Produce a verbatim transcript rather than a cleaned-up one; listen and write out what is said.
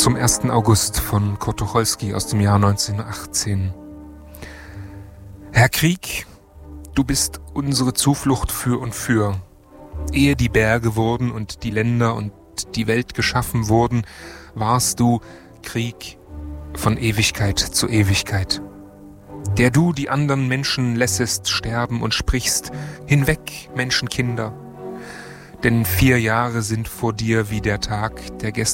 zum ersten August von Kurt Tucholsky aus dem Jahr neunzehnhundertachtzehn. Herr Krieg, du bist unsere Zuflucht für und für. Ehe die Berge wurden und die Länder und die Welt geschaffen wurden, warst du, Krieg, von Ewigkeit zu Ewigkeit. Der du die anderen Menschen lässest sterben und sprichst, hinweg, Menschenkinder. Denn vier Jahre sind vor dir wie der Tag, der gestern